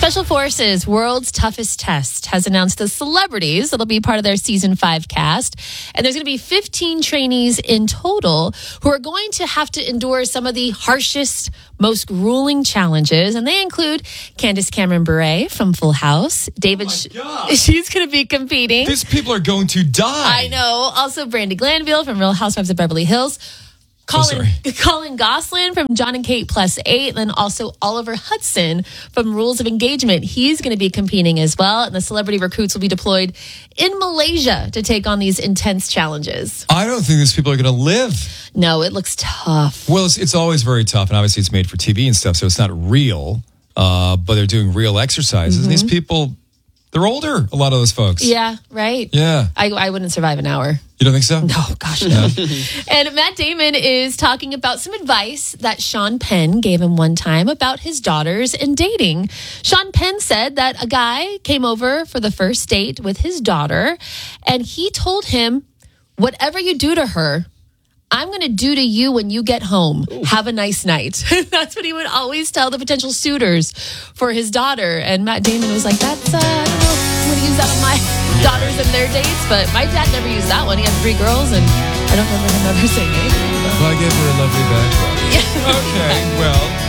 Special Forces World's Toughest Test has announced the celebrities that'll be part of their Season 5 cast. And there's going to be 15 trainees in total who are going to have to endure some of the harshest, most grueling challenges. And they include Candace Cameron Bure from Full House. David, she's going to be competing. These people are going to die. I know. Also, Brandi Glanville from Real Housewives of Beverly Hills. Colin Gosselin from John and Kate +8, and then also Oliver Hudson from Rules of Engagement. He's going to be competing as well, and the celebrity recruits will be deployed in Malaysia to take on these intense challenges. I don't think these people are going to live. No, it looks tough. Well, it's always very tough, and obviously it's made for TV and stuff, so it's not real, but they're doing real exercises. Mm-hmm. And these people, they're older, a lot of those folks. Yeah, right. Yeah. I wouldn't survive an hour. You don't think so? No, gosh, no. And Matt Damon is talking about some advice that Sean Penn gave him one time about his daughters and dating. Sean Penn said that a guy came over for the first date with his daughter, and he told him, whatever you do to her, I'm going to do to you when you get home. Ooh. Have a nice night. That's what he would always tell the potential suitors for his daughter. And Matt Damon was like, that's, I don't know, I'm going to use that on my daughters and their dates. But my dad never used that one. He had 3 girls, and I don't remember him ever saying anything. Well, I gave her a lovely background. Yeah. Okay, well...